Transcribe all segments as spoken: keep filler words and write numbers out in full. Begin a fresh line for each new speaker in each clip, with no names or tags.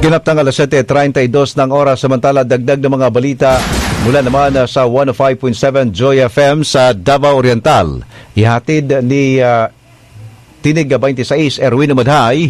Ginaptang alas siyete treinta y dos ng oras, samantala dagdag ng mga balita mula naman sa one oh five point seven Joy F M sa Davao Oriental. Ihatid ni uh, Tinig twenty-six Erwin Umadhay.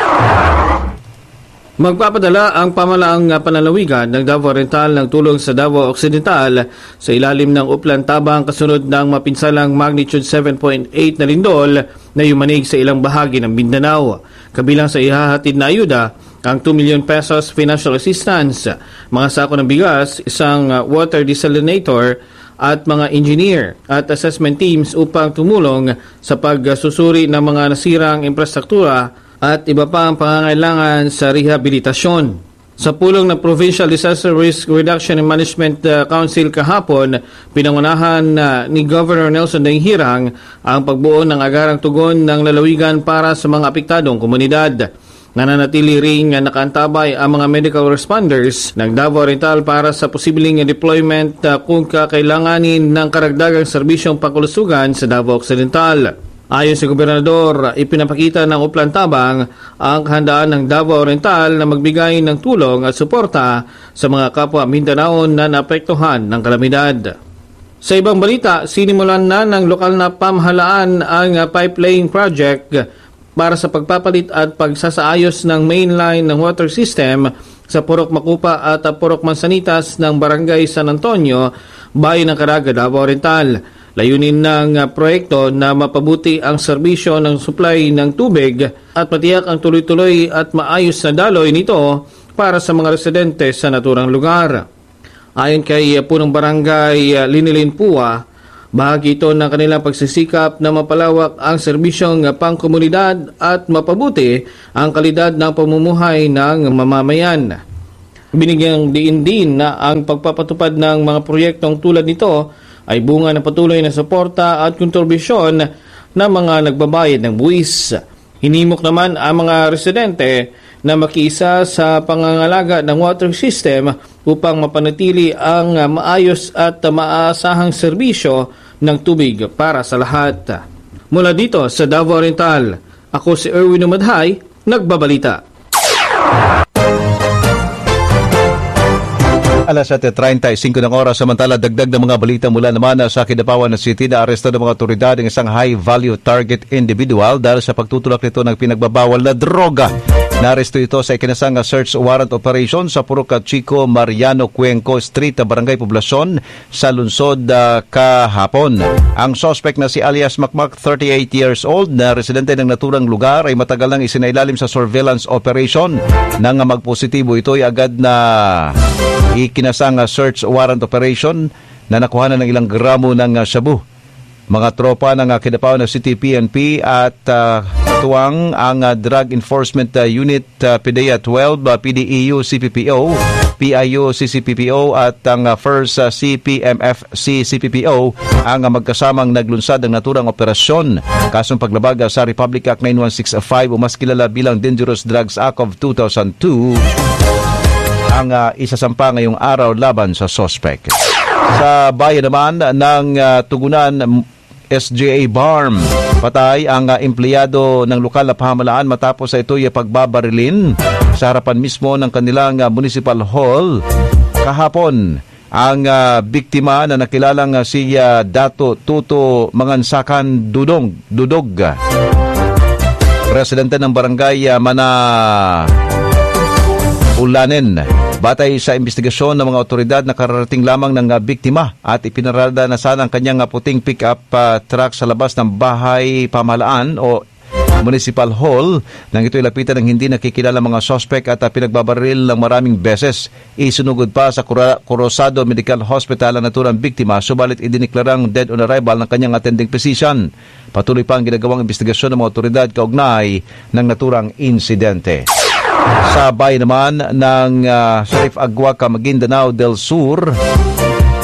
Magpapadala ang pamalaang panlalawigan ng Davao Oriental ng tulong sa Davao Occidental sa ilalim ng Uplan Tabang kasunod ng mapinsalang magnitude seven point eight na lindol na yumanig sa ilang bahagi ng Mindanao. Kabilang sa ihahatid na ayuda ang two million pesos financial assistance, mga sako ng bigas, isang water desalinator at mga engineer at assessment teams upang tumulong sa pagsusuri ng mga nasirang infrastruktura at iba pa ang pangangailangan sa rehabilitasyon. Sa pulong ng Provincial Disaster Risk Reduction and Management Council kahapon, pinangunahan uh, ni Governor Nelson Dainghirang ang pagbuo ng agarang tugon ng lalawigan para sa mga apektadong komunidad. Nananatili ring nakaantabay ang mga medical responders ng Davao Oriental para sa posibleng deployment uh, kung kakailanganin ng karagdagang serbisyong pangkalusugan sa Davao Occidental. Ayon sa Gobernador, ipinapakita ng Uplan Tabang ang kahandaan ng Davao Oriental na magbigay ng tulong at suporta sa mga kapwa Mindanao na naapektuhan ng kalamidad. Sa ibang balita, sinimulan na ng lokal na pamahalaan ang pipeline project para sa pagpapalit at pagsasaayos ng mainline ng water system sa Purok Makupa at Purok Mansanitas ng Barangay San Antonio, Bayan ng Caraga, Davao Oriental. Layunin ng proyekto na mapabuti ang serbisyo ng supply ng tubig at matiyak ang tuloy-tuloy at maayos na daloy nito para sa mga residente sa naturang lugar. Ayon kay punong barangay Linilin Pua, bahagi ito ng kanilang pagsisikap na mapalawak ang serbisyong pangkomunidad at mapabuti ang kalidad ng pamumuhay ng mamamayan. Binigyang diin din na ang pagpapatupad ng mga proyektong tulad nito ay bunga ng patuloy na suporta at kontribusyon ng mga nagbabayad ng buwis. Hinimok naman ang mga residente na makiisa sa pangangalaga ng water system upang mapanatili ang maayos at maaasahang serbisyo ng tubig para sa lahat. Mula dito sa Davao Oriental, ako si Erwin Umadhay, nagbabalita.
Alas siyete treinta y cinco ng oras, samantala dagdag ng mga balita mula naman sa Kidapawan City na aresto ng mga otoridad ng isang high-value target individual dahil sa pagtutulak nito ng pinagbabawal na droga. Naaresto ito sa ikinasang search warrant operation sa Purok Chico Mariano Cuenco Street, Barangay Poblacion sa lungsod uh, kahapon. Ang suspect na si alias Makmak, thirty-eight years old, na residente ng naturang lugar ay matagal nang isinailalim sa surveillance operation. Nang magpositibo ito ay agad na ikinasang search warrant operation na nakuha na ng ilang gramo ng shabu. Mga tropa ng Kidapawan City P N P at uh, katuwang ang uh, Drug Enforcement uh, Unit uh, P D E A twelve, uh, P D E U C P P O, P I U C C P P O at ang uh, First uh, C P M F C C P P O ang uh, magkasamang naglunsad ng naturang operasyon. Kasong paglabag uh, sa Republic Act nine one six five o mas kilala bilang Dangerous Drugs Act of two thousand two ang uh, isasampa ngayong araw laban sa suspect. Sa bayan naman ng uh, Tugunan S J A Barm, patay ang uh, empleyado ng lokal na pamahalaan matapos sa ito ay pagbabarilin sa harapan mismo ng kanilang uh, municipal hall kahapon. Ang uh, biktima na nakilalang uh, si uh, Dato Tuto Mangansakan Dudong, Dudog, residente ng barangay uh, Mana Ulanen. Batay sa investigasyon ng mga otoridad, nakararating lamang ng uh, biktima at ipinarada na sana ang kanyang uh, puting pick-up uh, truck sa labas ng bahay pamahalaan o municipal hall nang ito'y lapitan ng hindi nakikilala mga suspect at uh, pinagbabaril ng maraming beses. Isunugod pa sa Corosado Medical Hospital ang naturang biktima, subalit idiniklarang dead on arrival ng kanyang attending physician. Patuloy pa ang ginagawang investigasyon ng mga otoridad kaugnay ng naturang insidente. Sa bayan naman ng uh, Sharif Aguaca, Maguindanao del Sur,